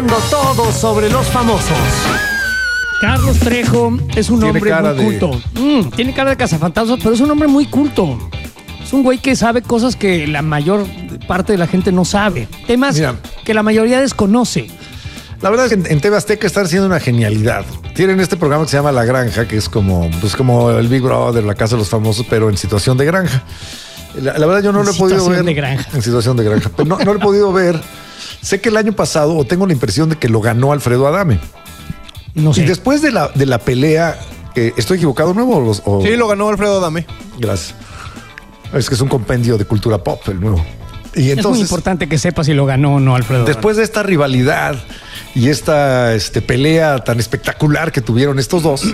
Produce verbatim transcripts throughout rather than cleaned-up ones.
sabiendo todo sobre los famosos. Carlos Trejo es un Tiene hombre cara muy de- culto. Mm, tiene cara de cazafantasmas, pero es un hombre muy culto. Es un güey que sabe cosas que la mayor parte de la gente no sabe. Temas Mira. que la mayoría desconoce. La verdad es que en, en T V Azteca están haciendo una genialidad. Tienen este programa que se llama La Granja, que es como, pues como el Big Brother, la Casa de los Famosos, pero en situación de granja. La, la verdad yo no En lo he podido ver. situación de granja. En situación de granja. Pero no, no lo he podido ver. Sé que el año pasado, o tengo la impresión de que lo ganó Alfredo Adame. No sé. Y después de la, de la pelea, eh, ¿estoy equivocado de nuevo? O los- o- Sí, lo ganó Alfredo Adame. Gracias. Es que es un compendio de cultura pop, el nuevo. Y es muy entonces, importante que sepa si lo ganó o no Alfredo. después de esta rivalidad y esta este, pelea tan espectacular que tuvieron estos dos,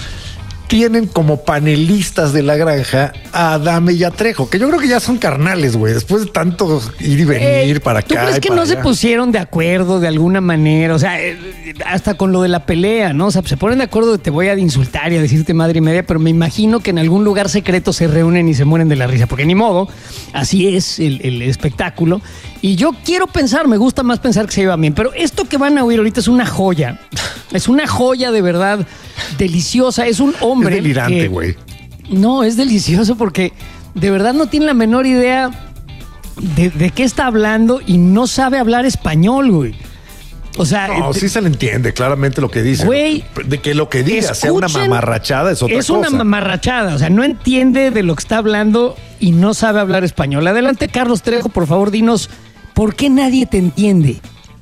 tienen como panelistas de La Granja a Adame y a Trejo, que yo creo que ya son carnales, güey. Después de tanto ir y venir Eh, para acá. ¿Tú crees y que para no se allá. pusieron de acuerdo de alguna manera? O sea, eh, hasta con lo de la pelea, ¿no? O sea, se ponen de acuerdo de te voy a insultar y a decirte madre y media, pero me imagino que en algún lugar secreto se reúnen y se mueren de la risa, porque ni modo, así es el, el espectáculo. Y yo quiero pensar, me gusta más pensar que se llevan bien, pero esto que van a oír ahorita es una joya. Es una joya de verdad deliciosa. Es un hombre. Es delirante, que- güey. No, es delicioso porque de verdad no tiene la menor idea de, de qué está hablando y no sabe hablar español, güey. O sea, No, eh, sí se le entiende claramente lo que dice. Güey, de que lo que diga sea una escuchen, mamarrachada es otra es cosa. una mamarrachada, o sea, no entiende de lo que está hablando y no sabe hablar español. Adelante, Carlos Trejo, por favor, dinos, ¿por qué nadie te entiende?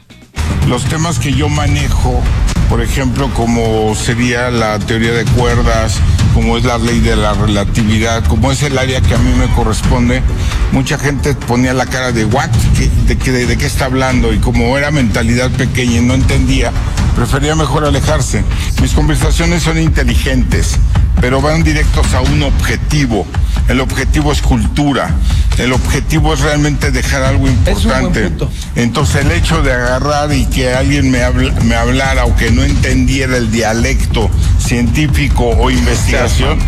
Los temas que yo manejo, por ejemplo, como sería la teoría de cuerdas, como es la ley de la relatividad, como es el área que a mí me corresponde, mucha gente ponía la cara de ¿what? ¿Qué- ¿De qué, de, de qué está hablando? Y como era mentalidad pequeña y no entendía, prefería mejor alejarse. Mis conversaciones son inteligentes, pero van directos a un objetivo. El objetivo es cultura. El objetivo es realmente dejar algo importante. Entonces el hecho de agarrar y que alguien me, habla- me hablara o que no entendiera el dialecto científico o investigación.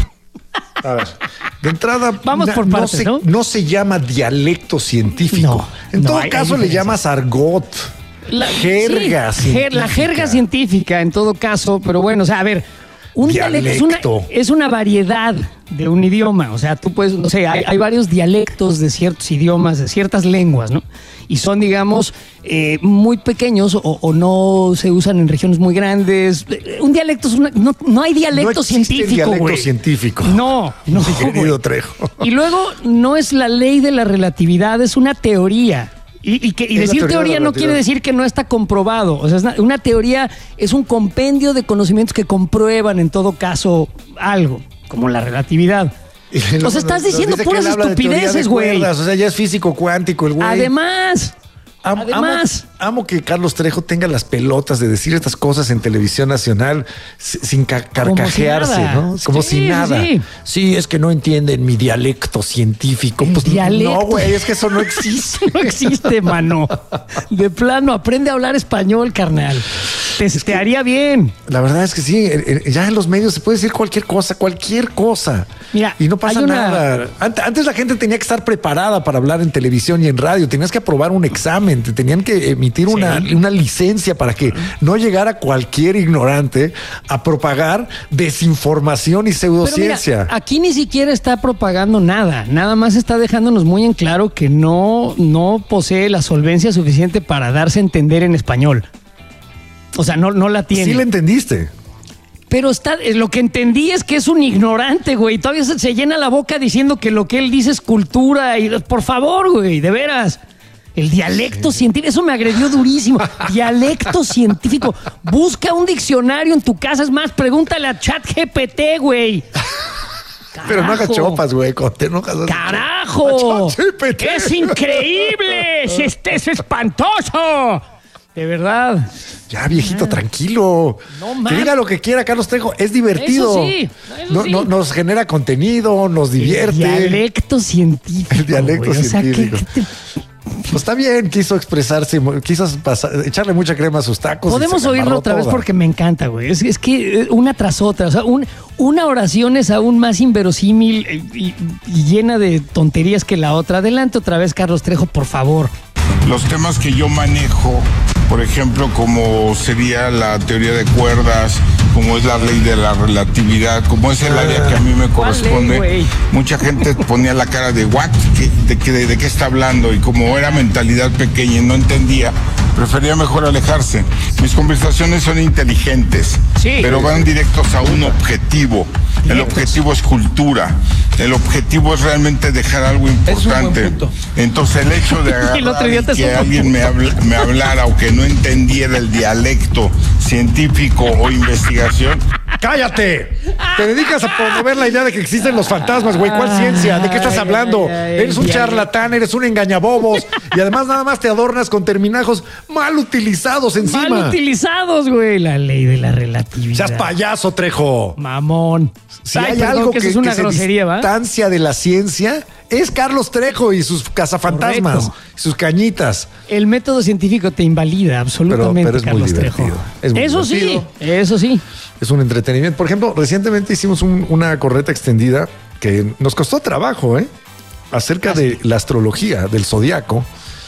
A ver, de entrada, Vamos na- por no, partes, se, ¿no? no se llama dialecto científico. No, en no, todo hay- hay caso le diferencia. llamas argot. La jerga sí, jer- La jerga científica, en todo caso, pero bueno, o sea, a ver, un dialecto, es, una, Dialecto. es una variedad de un idioma. O sea, tú puedes, no sé, hay, hay varios dialectos de ciertos idiomas, de ciertas lenguas, ¿no? Y son, digamos, eh, muy pequeños o, o no se usan en regiones muy grandes. Eh, Un dialecto es una. No, no hay dialecto No existe el científico, dialecto güey. científico. No, no. Mi querido güey. Trejo. Y luego no es la ley de la relatividad, es una teoría. Y, y que, y Es la decir teoría de teoría la no relatividad. quiere decir que no está comprobado. O sea, es una, una teoría es un compendio de conocimientos que comprueban en todo caso algo, como la relatividad. Y O sea, luego estás nos- nos diciendo dice que puras él habla de teoría de estupideces, güey. cuerdas, O sea, ya es físico cuántico el güey. Además, Am- además. Amo, amo que Carlos Trejo tenga las pelotas de decir estas cosas en televisión nacional si- sin ca- carcajearse, nada. ¿no? Como Sí, si sí, nada. sí. Sí, es que no entienden mi dialecto científico. El Pues dialecto. no, güey, es que eso no existe. no existe, mano. De plano, aprende a hablar español, carnal. Te, te haría bien. La verdad es que sí, eh, eh, ya en los medios se puede decir cualquier cosa, cualquier cosa. Mira, y no pasa hay una- nada. Ant- Antes la gente tenía que estar preparada para hablar en televisión y en radio. Tenías que aprobar un examen, te tenían que emitir una, una licencia para que no llegara cualquier ignorante a propagar desinformación y Pero mira, pseudociencia. aquí ni siquiera está propagando nada. Nada más está dejándonos muy en claro que no, no posee la solvencia suficiente para darse a entender en español. O sea, no, no la tiene. Sí le entendiste. Pero está, eh, lo que entendí es que es un ignorante, güey. Todavía se, se llena la boca diciendo que lo que él dice es cultura. Y por favor, güey, de veras. El dialecto científico, eso me agredió durísimo. Dialecto científico. Busca un diccionario en tu casa. Es más, pregúntale a ChatGPT, güey. Pero no hagas Carajo. chopas, güey. Cuando te enojas. haces- ¡Carajo! ChatGPT. ¡Es increíble! ¡Es, este- es espantoso! De verdad. Ya, viejito, tranquilo. No que mames. diga lo que quiera, Carlos Trejo. Es divertido. Eso sí, eso No- sí. no- nos genera contenido, nos divierte. El dialecto científico. El dialecto güey. O sea, ¿qué- científico. qué te- Pues está bien, quiso expresarse, quiso pasar- echarle mucha crema a sus tacos. y Podemos se la oírlo amarró otra vez toda. porque me encanta, güey. Es, es que eh, una tras otra, o sea, un- una oración es aún más inverosímil eh, y, y llena de tonterías que la otra. Adelante otra vez, Carlos Trejo, por favor. los temas que yo manejo, por ejemplo, como sería la teoría de cuerdas, como es la ley de la relatividad, como es el área que a mí me corresponde, ley, mucha gente ponía la cara de ¿what? ¿Qué, de, qué, de, ¿De qué está hablando? Y como era mentalidad pequeña y no entendía, prefería mejor alejarse. Mis conversaciones son inteligentes, sí, pero van directos a un objetivo. El objetivo es cultura. El objetivo es realmente dejar algo importante. Entonces el hecho de agarrar y que alguien me, habla, me hablara o que no entendiera el dialecto científico o investigación. ¡Cállate! Te dedicas a promover la idea de que existen los fantasmas, güey. ¿Cuál ciencia? ¿De qué estás hablando? Ay, ay, ay, eres un ay, charlatán, eres un engañabobos. Y además nada más te adornas con terminajos mal utilizados encima. Mal utilizados, güey. La ley de la relatividad. Seas payaso, Trejo. Mamón. Si Ay, hay perdón, algo que, que, eso es una que grosería, se ¿va? distancia de la ciencia, es Carlos Trejo y sus cazafantasmas, Correcto. y sus cañitas. El método científico te invalida absolutamente, Pero- pero es muy Carlos divertido. Trejo. Es muy eso divertido. sí, eso sí. Es un entretenimiento. Por ejemplo, recientemente hicimos un- una correta extendida que nos costó trabajo, ¿eh? Acerca de la astrología, del zodiaco.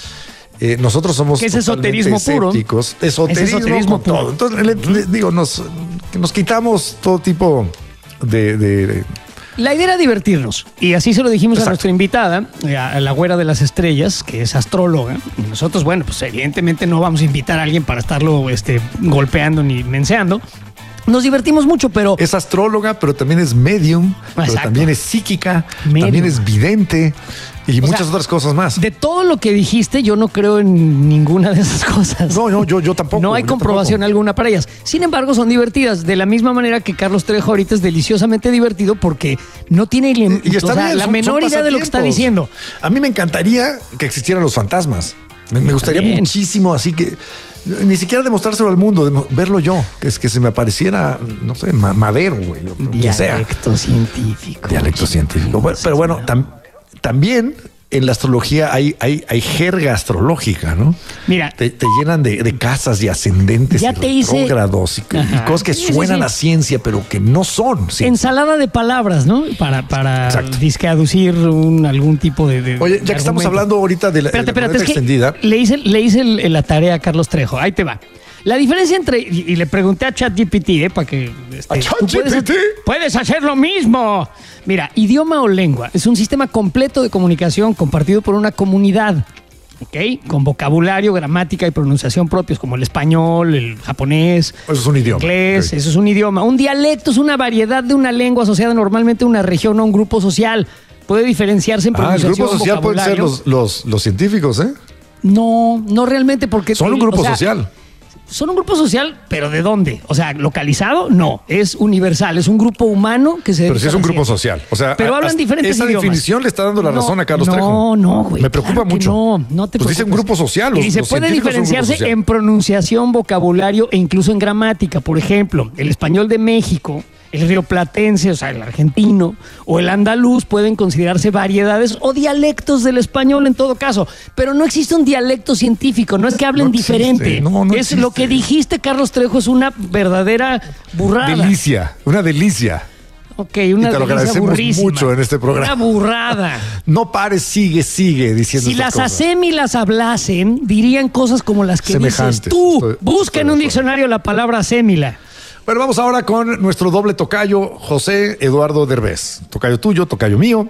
Eh, nosotros somos Que es totalmente esoterismo puro. escépticos. Esoterismo, Es esoterismo con puro. todo. Entonces, le- le digo, nos, nos quitamos todo tipo de... de- de- La idea era divertirnos. Y así se lo dijimos Exacto. a nuestra invitada, eh, a la güera de las estrellas, que es astróloga. Y nosotros, bueno, pues evidentemente no vamos a invitar a alguien para estarlo este, golpeando ni menseando. Nos divertimos mucho, pero es astróloga, pero también es medium, pero Exacto. también es psíquica, Medium. también es vidente y O muchas sea, otras cosas más. de todo lo que dijiste, yo no creo en ninguna de esas cosas. No, no, yo, yo tampoco. No hay yo comprobación tampoco. alguna para ellas. Sin embargo, son divertidas. De la misma manera que Carlos Trejo ahorita es deliciosamente divertido porque no tiene Y está o sea, bien, la son- menor son idea de lo que está pasatiempos. diciendo. A mí me encantaría que existieran los fantasmas. Me, me gustaría También. muchísimo, así que ni siquiera demostrárselo al mundo, de- verlo yo, que es que se me apareciera, no sé, ma- Madero, güey, o quien sea. Dialecto científico. Dialecto científico. Bueno, pero bueno, tam- también en la astrología hay, hay, hay jerga astrológica, ¿no? Mira. Te, te llenan de, de casas y ascendentes Ya y te hice- retrógrados y, y Ajá. cosas que Sí, sí, suenan sí. a ciencia, pero que no son ciencia. Ensalada de palabras, ¿no? Para, para Exacto. disque aducir un, algún tipo de, de- Oye, de ya que estamos argumento. hablando ahorita de la, Espérate, de la espérate, es que extendida. le hice, le hice el- la tarea a Carlos Trejo. Ahí te va. La diferencia entre, y, y le pregunté a ChatGPT, ¿eh? Para que... este, ¿A tú puedes, ChatGPT? puedes hacer lo mismo. Mira, idioma o lengua es un sistema completo de comunicación compartido por una comunidad, ¿ok? Con vocabulario, gramática y pronunciación propios, como el español, el japonés, Eso es un idioma. inglés, Ok. eso es un idioma. Un dialecto es una variedad de una lengua asociada normalmente a una región o a un grupo social. Puede diferenciarse en Ah, el pronunciación, grupo social pueden ser vocabulario. los, los, los científicos, ¿eh? No, no realmente porque... Son un o grupo sea, social. Son un grupo social, pero ¿de dónde? O sea, ¿localizado? No, es universal, es un grupo humano que se... Pero sí dedica es a un la grupo ciencia. social. O sea, Pero a- hablan hasta diferentes esa idiomas. definición le está dando la No, razón a Carlos no, Trejo. No, güey. Me preocupa claro que mucho. No, no te Pues dice un preocupes. grupo social. Los, Y se los puede científicos son un grupo diferenciarse social. en pronunciación, vocabulario e incluso en gramática. Por ejemplo, el español de México, el rioplatense, o sea, el argentino, o el andaluz pueden considerarse variedades o dialectos del español en todo caso. Pero no existe un dialecto científico, no es que hablen No existe, diferente. no, no es lo existe. que dijiste, Carlos Trejo, es una verdadera burrada. Delicia, una delicia. Ok, una Y te lo delicia agradecemos burrísima. mucho en este programa. Una burrada. No pares, sigue, sigue diciendo Si estas las cosas. asémilas hablasen, dirían cosas como las que Semejantes. dices tú. Estoy- Busca estoy en de un acuerdo. diccionario la palabra asémila. Bueno, vamos ahora con nuestro doble tocayo, José Eduardo Derbez. Tocayo tuyo, tocayo mío.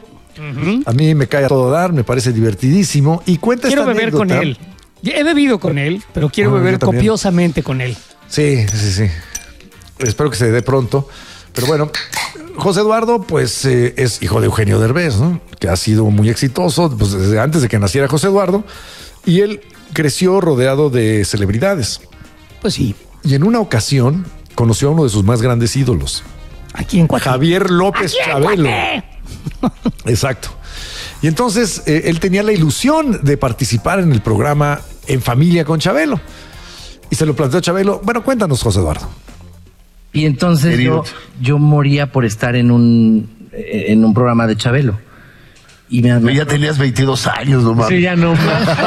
A mí me cae a todo dar, me parece divertidísimo. Y cuenta Quiero esta beber con anécdota. él. He bebido con él, pero quiero Ah, yo beber también. copiosamente con él. Sí, sí, sí. Espero que se dé pronto. Pero bueno, José Eduardo, pues eh, es hijo de Eugenio Derbez, ¿no? Que ha sido muy exitoso pues, desde antes de que naciera José Eduardo. Y él creció rodeado de celebridades. Pues sí, Y en una ocasión conoció a uno de sus más grandes ídolos, aquí en Coahuila. Javier López Chabelo. Exacto. Y entonces eh, él tenía la ilusión de participar en el programa En Familia con Chabelo. Y se lo planteó a Chabelo. Bueno, cuéntanos, José Eduardo. Y entonces yo, yo moría por estar en un, en un programa de Chabelo. Y me, Pero ya tenías veintidós años, no mames. Sí, ya no.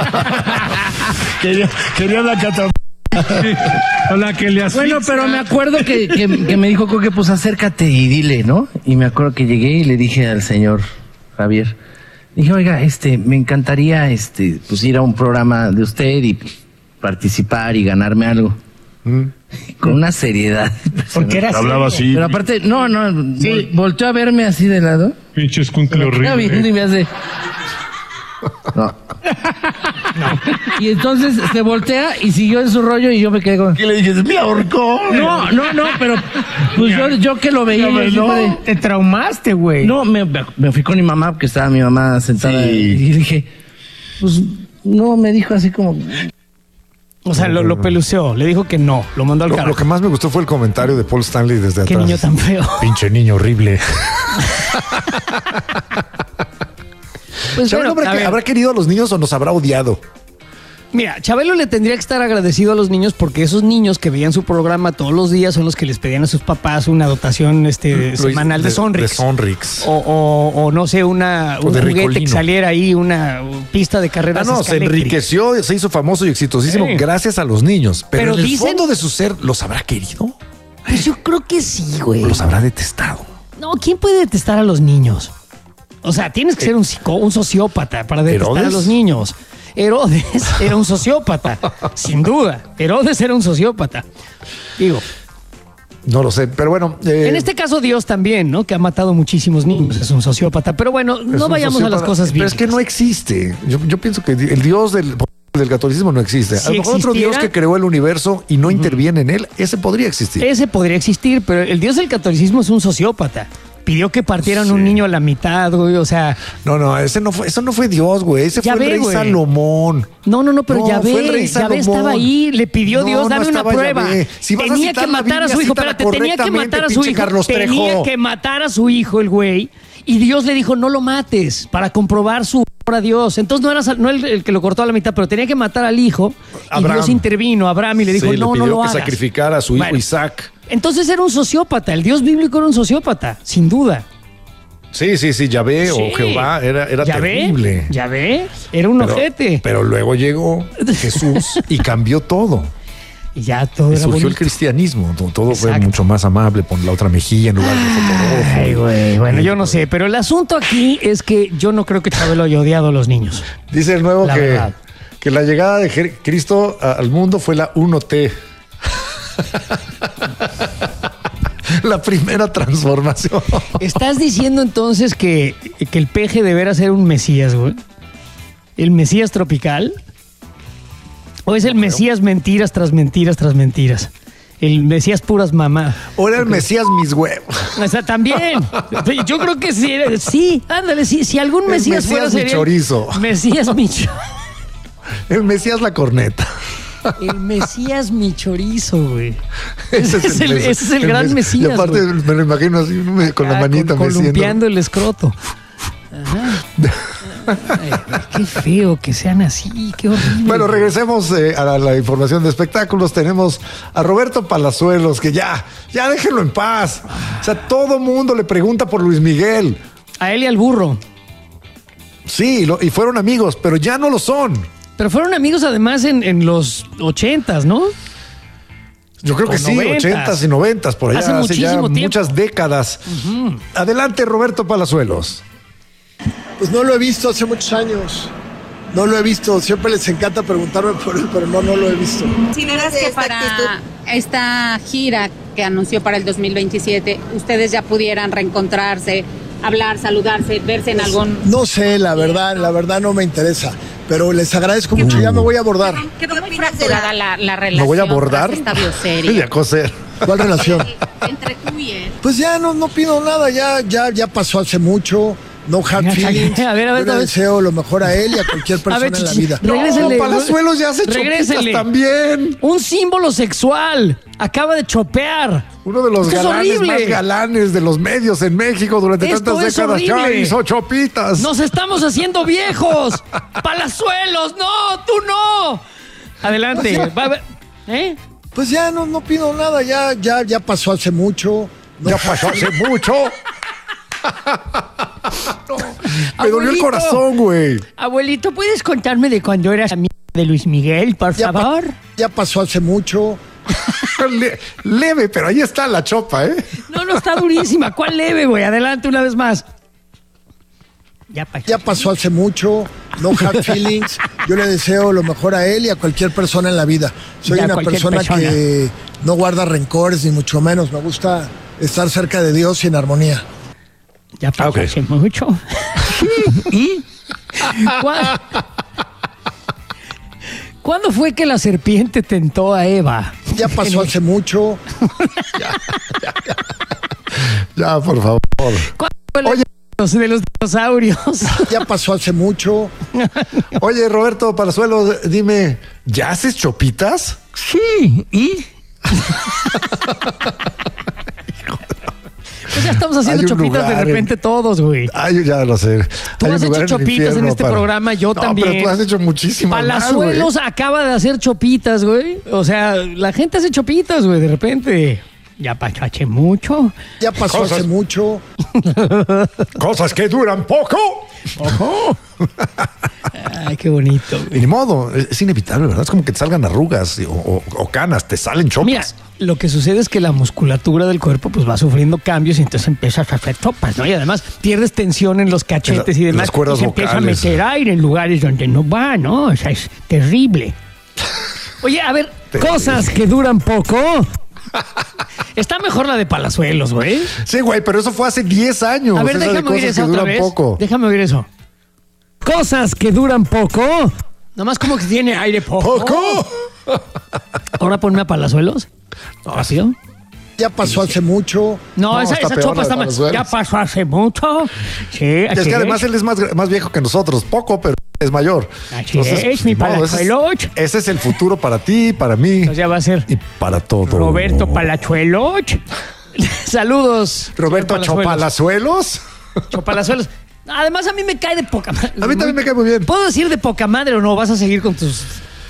quería, quería la catapulta. Hola, que le Bueno, pero me acuerdo que, que, que me dijo Coque, pues acércate y dile, ¿no? Y me acuerdo que llegué y le dije al señor Javier, Dije, oiga, este, me encantaría, este, pues ir a un programa de usted y pues, participar y ganarme algo. Mm. Con una seriedad. Porque era hablaba así. Pero aparte, no, no, sí. Volteó a verme así de lado. Pinche escuincle horrible. Viendo y me hace. No. no. Y entonces se voltea y siguió en su rollo y yo me quedé con. ¿Qué le dije? ¡Me ahorcó! No, no, no, pero pues yo, yo que lo veía. No, yo no, de, te traumaste, güey. No, me, me fui con mi mamá porque estaba mi mamá sentada. Sí. Y dije, pues no, me dijo así como. O sea, lo, lo peluceó, le dijo que no, lo mandó al Lo, carajo. lo que más me gustó fue el comentario de Paul Stanley desde Qué atrás. niño tan feo. Pinche niño horrible. Pues Chabelo, bueno, ¿habrá, a que- ver, ¿habrá querido a los niños o nos habrá odiado? mira, Chabelo le tendría que estar agradecido a los niños porque esos niños que veían su programa todos los días son los que les pedían a sus papás una dotación este, Lo- semanal de, Sonrix. De Sonrix. O, o, o no sé, una, O un de juguete Ricolino. que saliera ahí, una pista de Ah, carreras. no, se escaléctricas. enriqueció, se hizo famoso y exitosísimo Sí. gracias a los niños. Pero, Pero en el dicen- fondo de su ser, ¿los habrá querido? Pues yo creo que sí, güey. ¿O los habrá detestado? No, ¿quién puede detestar a los niños? O sea, tienes que ser un, psico, un sociópata para detestar ¿Herodes? a los niños. Herodes era un sociópata, sin duda. Herodes era un sociópata. Digo, No lo sé, pero bueno. eh, en este caso Dios también, ¿no? Que ha matado muchísimos niños, es un sociópata. Pero bueno, es no un vayamos a las sociópata, cosas bien. Pero es que no existe. Yo, yo pienso que el Dios del, del catolicismo no existe. Si a lo mejor otro existiera- Dios que creó el universo y no interviene en él, ese podría existir. Ese podría existir, pero el Dios del catolicismo es un sociópata. Pidió que partieran Sí. un niño a la mitad, güey, o sea... No, no, ese no fue, eso no fue Dios, güey. Ese Ya fue el ve, rey güey. Salomón. No, no, no, pero No, ya fue el ve, rey ya ve, Salomón. estaba ahí, le pidió No, Dios, no dame una estaba prueba. Yahvé. Si vas a tenía citar que la matar a su Biblia, hijo, cítala espérate, tenía que correctamente, matar a su pinche hijo. Carlos Trejo. Tenía que matar a su hijo, el güey. Y Dios le dijo, no lo mates, para comprobar su amor a Dios. Entonces no era no el, el que lo cortó a la mitad, pero tenía que matar al hijo. Abraham. Y Dios intervino, Abraham, y le dijo, Sí, no, le no pidió lo que hagas. sacrificara a su hijo Bueno. Isaac. Entonces era un sociópata, el Dios bíblico era un sociópata, sin duda. Sí, sí, sí, Yahvé Sí. o Jehová era, era ¿Ya ve? terrible. ¿Ya ve? Era un Pero, ojete. pero luego llegó Jesús y cambió todo. Y ya todo Y era surgió el bonito. cristianismo. Todo, todo fue Exacto. mucho más amable. Pon la otra mejilla en lugar de foto rojo. Ay, güey. Bueno, yo no sé, pero el asunto aquí es que yo no creo que Chabelo haya odiado a los niños. Dice el nuevo La que, verdad. que la llegada de Jer- Cristo a- al mundo fue la uno T. La primera transformación. ¿Estás diciendo entonces que, que el peje deberá ser un mesías, güey? ¿El mesías tropical? ¿O es el mesías mentiras tras mentiras tras mentiras? El mesías puras mamá. O era el Mesías mis huevos. O sea, también. Yo creo que sí. era- Sí, ándale, sí. Si algún El mesías, fuera Mesías mi sería el chorizo. Mesías mi cho- El Mesías la corneta. El mesías mi chorizo, güey. Ese es el- Mes- ese es el gran Mes- Mesías, Y aparte güey. me lo imagino así me- con la Ah, manita col- meciendo. columpiando el escroto. Ajá. Ay, güey, qué feo que sean así, qué horrible. Bueno, regresemos eh, a la, la información de espectáculos. Tenemos a Roberto Palazuelos, que ya, ya déjenlo en paz. O sea, todo mundo le pregunta por Luis Miguel. A él y al burro. Sí, lo- y fueron amigos, pero ya no lo son. Pero fueron amigos además en, en los ochentas, ¿no? Yo creo que O sí, noventas. ochentas y noventas, por allá Hace hace, ya muchísimo tiempo. muchas décadas. Adelante, Roberto Palazuelos. Pues no lo he visto hace muchos años. No lo he visto. Siempre les encanta preguntarme por él, pero no, no lo he visto. Si vieras que para esta gira que anunció para el dos mil veintisiete, ustedes ya pudieran reencontrarse, hablar, saludarse, verse en algún... No sé, la verdad, la verdad no me interesa. Pero les agradezco mucho. Ya me voy a abordar. Quedó muy fracturada la, la ¿Me relación. voy a abordar? tras esta Y bioserie. a coser. ¿Cuál relación? Entre tú y él. Pues ya no, no pido nada. Ya, ya, ya pasó hace mucho. No hard Mira, feelings. a ver, a ver, Yo a le ver. deseo lo mejor a él y a cualquier persona A ver, en la chichi, vida. regrésele. No, Palazuelos ya hace Regrésele. chopitas también. Un símbolo sexual. Acaba de chopear. Uno de los Esto es galanes horrible. más galanes de los medios en México durante Esto tantas es décadas. Ya horrible. hizo chopitas. Nos estamos haciendo viejos. Palazuelos, no, tú no. Adelante. Va a ver- ¿Eh? Pues ya no, no pido nada. Ya, ya, ya pasó hace mucho. No Ya pasó hace mucho. No, me dolió el Abuelito. corazón, güey. Abuelito, ¿puedes contarme de cuando eras amigo de Luis Miguel, por Ya pa- favor? Ya pasó hace mucho. Le- leve, pero ahí está la chopa, ¿eh? No, no, está durísima. ¿Cuál leve, güey? Adelante una vez más. Ya pasó. Ya pasó hace mucho, no hard feelings. Yo le deseo lo mejor a él y a cualquier persona en la vida. Soy Ya, una cualquier persona, persona. que no guarda rencores, ni mucho menos. Me gusta estar cerca de Dios y en armonía. Ya pasó Ok. hace mucho. ¿Y? ¿Cuándo? ¿Cuándo fue que la serpiente tentó a Eva? Ya pasó hace mucho. Ya, por favor. ¿Cuándo fue la- Oye. de los dinosaurios? Ya pasó hace mucho. Oye, Roberto Palazuelos, dime, ¿ya haces chopitas? Sí, ¿y? Pues ya estamos haciendo Hay un chopitas de lugar en- repente todos, güey. Ay, yo ya lo sé. Tú Hay un has hecho lugar en el chopitas en infierno este para- programa, yo no, también. pero tú has hecho muchísimas más, Palazuelos güey. acaba de hacer chopitas, güey. O sea, la gente hace chopitas, güey, de repente. Ya pasó hace mucho. Ya pasó Cosas. hace mucho. Cosas que duran poco. Ojo. Ay, qué bonito, Y güey. ni modo, es inevitable, ¿verdad? Es como que te salgan arrugas o, o- o canas, te salen chopas. Mira, lo que sucede es que la musculatura del cuerpo pues va sufriendo cambios y entonces empiezas a hacer chopas, ¿no? Y además pierdes tensión en los cachetes En la- y demás. las cuerdas y se empieza a vocales. meter aire en lugares donde no va, ¿no? O sea, es terrible. Oye, a ver, Terrible. cosas que duran poco. Está mejor la de Palazuelos, güey. Sí, güey, pero eso fue hace diez años. A ver, esa de déjame oír cosas esa que otra duran vez. poco. Déjame oír eso. Cosas que duran poco. Nomás como que tiene aire poco. ¿Poco? Ahora ponme a Palazuelos. ¿Rápido? Ya pasó hace mucho. No, No, esa, está esa peor chopa la de está más. Palazuelos. Ya pasó hace mucho. Sí, Y es así que además él es más, más viejo que nosotros. Poco, pero es mayor. Así es, mi ni modo, ese, Palazuelos. es, ese es el futuro para ti, para mí Entonces ya va a ser y para todo. Roberto Palazuelos. Saludos. Roberto señor Chopalazuelos. Chopalazuelos. Además, a mí me cae de poca madre. A mí también me cae muy bien. ¿Puedo decir de poca madre o no? ¿Vas a seguir con tus...?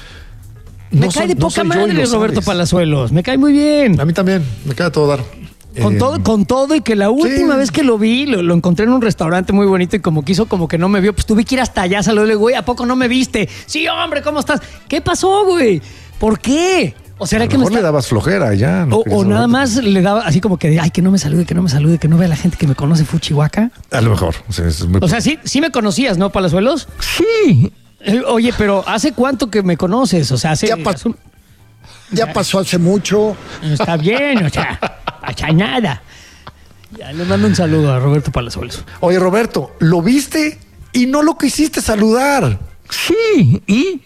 Me No cae soy- de no poca soy yo y madre lo Roberto sabes. Palazuelos. Me cae muy bien. A mí también, me queda todo dar. Con Eh, todo, con todo y que la última sí. vez que lo vi, lo, lo encontré en un restaurante muy bonito y como quiso, como que no me vio, pues tuve que ir hasta allá, saludarle, güey, ¿a poco no me viste? Sí, hombre, ¿cómo estás? ¿Qué pasó, güey? ¿Por qué? O A será lo que me mejor le está... dabas flojera ya. no O, querías o nada hablar. más le daba así como que, ay, que no me salude, que no me salude, que no vea la gente que me conoce Fuchihuaca. A lo mejor. O sea, es muy- O sea, sí, sí me conocías, ¿no, Palazuelos? Sí. Eh, Oye, pero ¿hace cuánto que me conoces? O sea, hace... Ya pasó. Ya pasó hace mucho. Está bien, o sea, pasa nada. Ya le mando un saludo a Roberto Palazuelos. Oye, Roberto, ¿lo viste y no lo quisiste saludar? Sí, ¿y?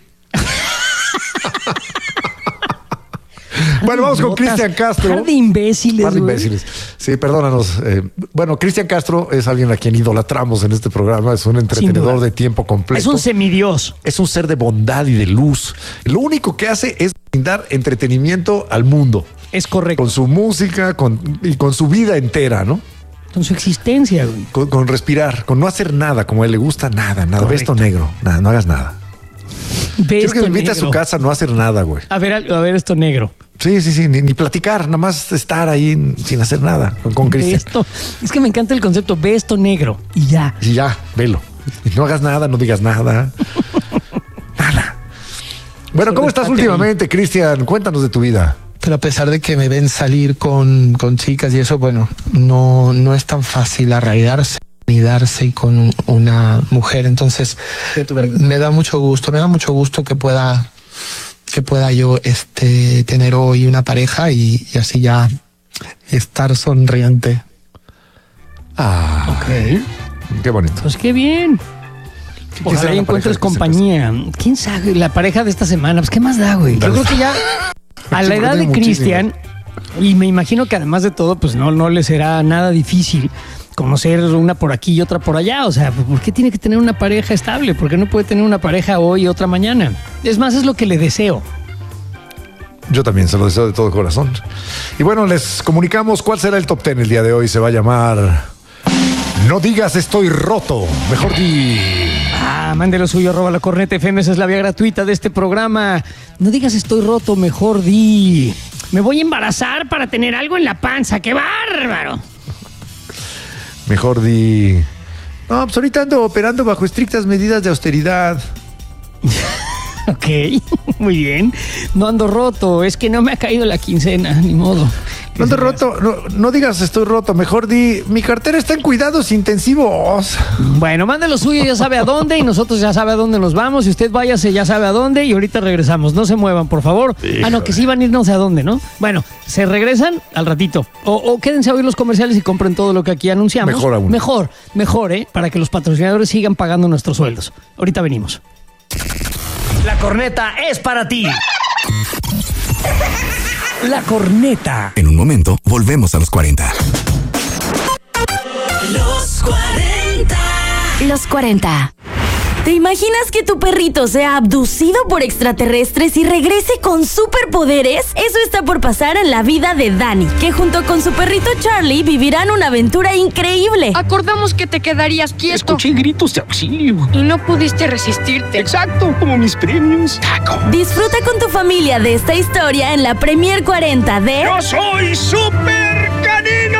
Bueno, vamos con Botas, Cristian Castro. par de imbéciles, Par de güey. imbéciles. Sí, perdónanos. Eh, bueno, Cristian Castro es alguien a quien idolatramos en este programa. Es un entretenedor duda. de tiempo completo. Es un semidios. Es un ser de bondad y de luz. Lo único que hace es brindar entretenimiento al mundo. Es correcto. Con su música con, y con su vida entera, ¿no? Con su existencia, güey. Con, con respirar, con no hacer nada, como a él le gusta, nada, nada. Ve Correcto. esto negro, nada, no hagas nada. Ve Quiero que esto me invite a negro. su casa a no hacer nada, güey. A ver, a ver esto negro. Sí, sí, sí, ni, ni platicar, nada más estar ahí sin hacer nada con, con Ve Cristian. esto. Es que me encanta el concepto. Ve esto negro y ya. Y ya, velo. Y no hagas nada, no digas nada. Nada. Bueno, ¿cómo estás Sobre últimamente, Cristian? Cuéntanos de tu vida. Pero a pesar de que me ven salir con, con chicas y eso, bueno, no, no es tan fácil arraigarse ni darse con una mujer. Entonces, me da mucho gusto, me da mucho gusto que pueda, que pueda yo este, tener hoy una pareja y, y así ya estar sonriente. Ah, Ok. qué bonito. Pues qué bien. ¿Quién Ojalá será y la encuentres pareja de compañía. ¿Quién sabe? La pareja de esta semana. Pues qué más da, güey. Yo creo que ya a Sí, la edad porque de tiene Cristian, y me imagino que además de todo, pues no, no le será nada difícil conocer una por aquí y otra por allá. O sea, ¿por qué tiene que tener una pareja estable? ¿Por qué no puede tener una pareja hoy y otra mañana? Es más, es lo que le deseo. Yo también se lo deseo de todo corazón. Y bueno, les comunicamos cuál será el top ten el día de hoy. Se va a llamar No digas estoy roto. Mejor di. Ah, mande lo suyo, arroba la corneta F M, esa es la vía gratuita de este programa. No digas estoy roto, mejor di. Me voy a embarazar para tener algo en la panza, ¡qué bárbaro! Mejor di. No, pues ahorita ando operando bajo estrictas medidas de austeridad. Ok, muy bien. No ando roto, es que no me ha caído la quincena, ni modo. No ando roto, no, no digas estoy roto, mejor di, mi cartera está en cuidados intensivos. Bueno, mande lo suyo, ya sabe a dónde, y nosotros ya sabe a dónde nos vamos. Y usted váyase, ya sabe a dónde, y ahorita regresamos. No se muevan, por favor. Híjole. Ah, no, que sí van a ir no sé a dónde, ¿no? Bueno, se regresan al ratito. O, o quédense a oír los comerciales y compren todo lo que aquí anunciamos. Mejor aún. Mejor, mejor, ¿eh? Para que los patrocinadores sigan pagando nuestros sueldos. Ahorita venimos. La corneta es para ti. La corneta. En un momento, volvemos a los cuarenta. Los cuarenta. Los cuarenta. ¿Te imaginas que tu perrito sea abducido por extraterrestres y regrese con superpoderes? Eso está por pasar en la vida de Dani, que junto con su perrito Charlie vivirán una aventura increíble. Acordamos que te quedarías quieto. Escuché gritos de auxilio. Y no pudiste resistirte. Exacto, como mis premios. Taco. Disfruta con tu familia de esta historia en la Premier cuarenta de... ¡Yo soy Super Canino!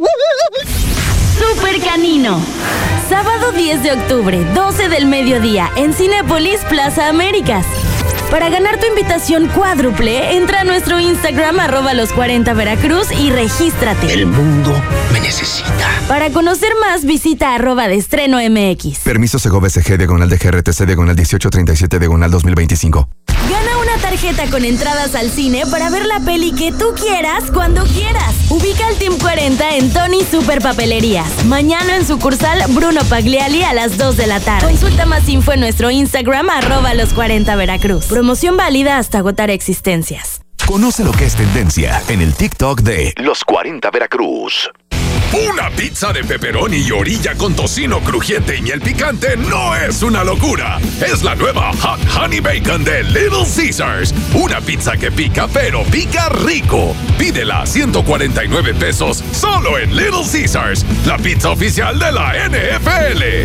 Super Canino. Sábado diez de octubre, doce del mediodía, en Cinépolis Plaza Américas. Para ganar tu invitación cuádruple, entra a nuestro Instagram, arroba los cuarenta Veracruz, y regístrate. El mundo me necesita. Para conocer más, visita arroba de estreno M X. Permiso Segov S G, diagonal de G R T C, diagonal dieciocho treinta y siete, diagonal dos mil veinticinco. Gana una tarjeta con entradas al cine para ver la peli que tú quieras, cuando quieras. Ubica al Team cuarenta en Tony Super Papelerías. Mañana en sucursal Bruno Pagliali a las dos de la tarde. Consulta más info en nuestro Instagram, arroba los cuarenta Veracruz. Promoción válida hasta agotar existencias. Conoce lo que es tendencia en el TikTok de Los cuarenta Veracruz. Una pizza de pepperoni y orilla con tocino crujiente y miel picante no es una locura. Es la nueva Hot Honey Bacon de Little Caesars. Una pizza que pica, pero pica rico. Pídela a ciento cuarenta y nueve pesos solo en Little Caesars, la pizza oficial de la N F L.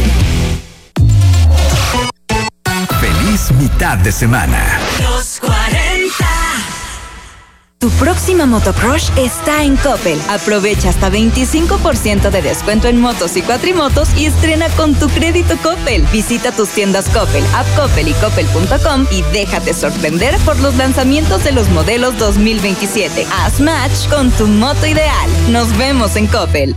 Feliz mitad de semana. Los cuarenta. Tu próxima motocrush está en Coppel. Aprovecha hasta veinticinco por ciento de descuento en motos y cuatrimotos y estrena con tu crédito Coppel. Visita tus tiendas Coppel, App Coppel y Coppel punto com y déjate sorprender por los lanzamientos de los modelos dos mil veintisiete. Haz match con tu moto ideal. Nos vemos en Coppel.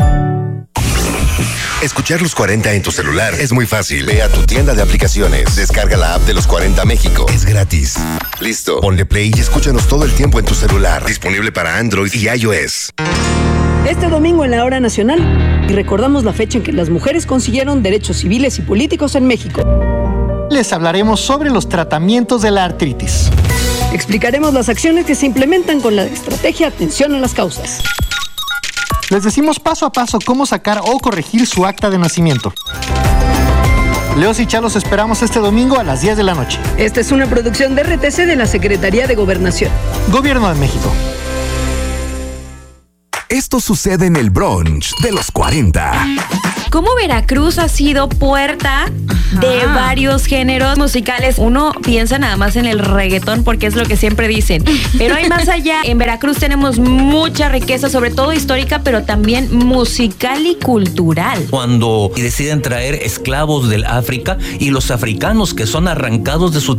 Escuchar Los cuarenta en tu celular es muy fácil. Ve a tu tienda de aplicaciones, descarga la app de Los cuarenta México. Es gratis. Listo, ponle play y escúchanos todo el tiempo en tu celular. Disponible para Android y iOS. Este domingo en la Hora Nacional, y recordamos la fecha en que las mujeres consiguieron derechos civiles y políticos en México. Les hablaremos sobre los tratamientos de la artritis. Explicaremos las acciones que se implementan con la estrategia Atención a las Causas. Les decimos paso a paso cómo sacar o corregir su acta de nacimiento. Leos y Chalos esperamos este domingo a las diez de la noche. Esta es una producción de R T C de la Secretaría de Gobernación. Gobierno de México. Esto sucede en el brunch de los cuarenta. Cómo Veracruz ha sido puerta Ajá. de varios géneros musicales. Uno piensa nada más en el reggaetón porque es lo que siempre dicen. Pero hay más allá. En Veracruz tenemos mucha riqueza, sobre todo histórica, pero también musical y cultural. Cuando deciden traer esclavos del África y los africanos que son arrancados de su